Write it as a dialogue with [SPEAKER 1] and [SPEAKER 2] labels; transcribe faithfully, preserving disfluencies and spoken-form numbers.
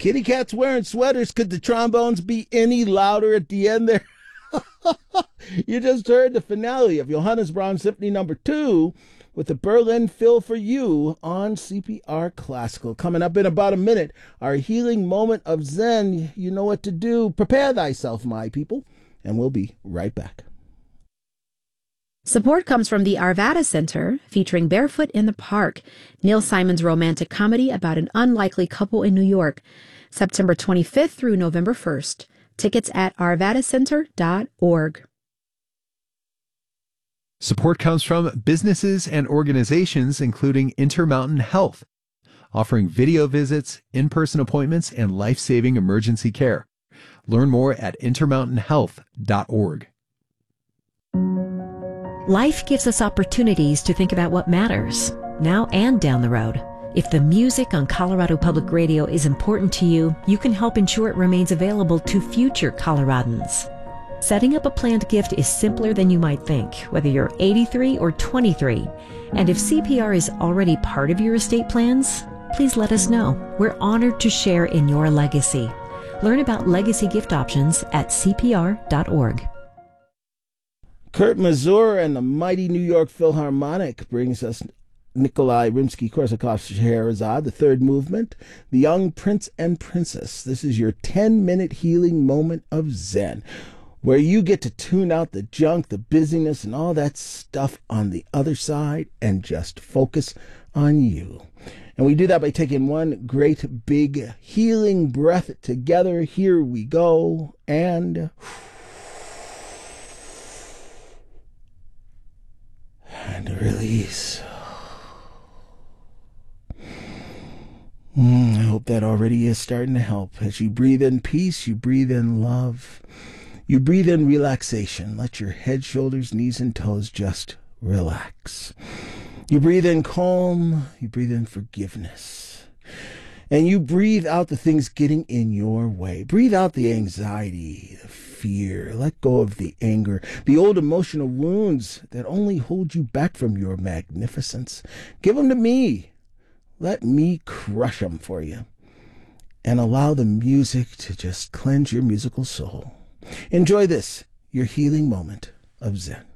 [SPEAKER 1] kitty cats wearing sweaters. Could the trombones be any louder at the end there? You just heard the finale of Johannes Brahms Symphony Number Two with the Berlin Phil for you on C P R Classical. Coming up in about a minute, our healing moment of Zen. You know what to do. Prepare thyself, my people, and we'll be right back.
[SPEAKER 2] Support comes from the Arvada Center, featuring Barefoot in the Park, Neil Simon's romantic comedy about an unlikely couple in New York. September twenty-fifth through November first. Tickets at arvada center dot org.
[SPEAKER 3] Support comes from businesses and organizations including Intermountain Health, offering video visits, in-person appointments, and life-saving emergency care. Learn more at intermountain health dot org.
[SPEAKER 4] Life gives us opportunities to think about what matters, now and down the road. If the music on Colorado Public Radio is important to you, you can help ensure it remains available to future Coloradans. Setting up a planned gift is simpler than you might think, whether you're eighty-three or twenty-three. And if C P R is already part of your estate plans, please let us know. We're honored to share in your legacy. Learn about legacy gift options at c p r dot org.
[SPEAKER 1] Kurt Masur and the mighty New York Philharmonic brings us Nikolai Rimsky-Korsakov's Scheherazade, the third movement, The Young Prince and Princess. This is your ten-minute healing moment of Zen, where you get to tune out the junk, the busyness, and all that stuff on the other side and just focus on you. And we do that by taking one great big healing breath together. Here we go. And... and release. Mm, I hope that already is starting to help. As you breathe in peace, you breathe in love. You breathe in relaxation. Let your head, shoulders, knees, and toes just relax. You breathe in calm. You breathe in forgiveness. And you breathe out the things getting in your way. Breathe out the anxiety, the fear. Let go of the anger, the old emotional wounds that only hold you back from your magnificence. Give them to me. Let me crush them for you. And allow the music to just cleanse your musical soul. Enjoy this, your healing moment of Zen.